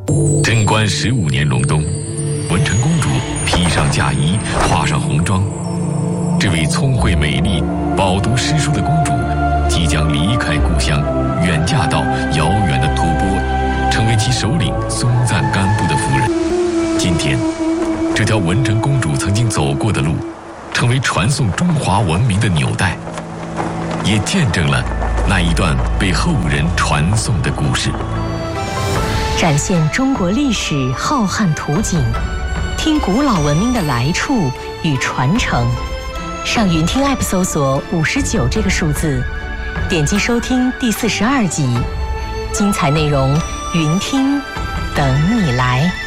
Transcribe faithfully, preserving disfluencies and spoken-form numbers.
贞观十五年隆冬，文成公主披上嫁衣，化上红妆。这位聪慧美丽、饱读诗书的公主，即将离开故乡，远嫁到遥远的吐蕃，成为其首领松赞干布的夫人。今天，这条文成公主曾经走过的路，成为传颂中华文明的纽带，也见证了那一段被后人传颂的故事。 展现中国历史浩瀚图景，听古老文明的来处与传承。上云听 App 搜索五十九这个数字，点击收听第四十二集，精彩内容云听等你来。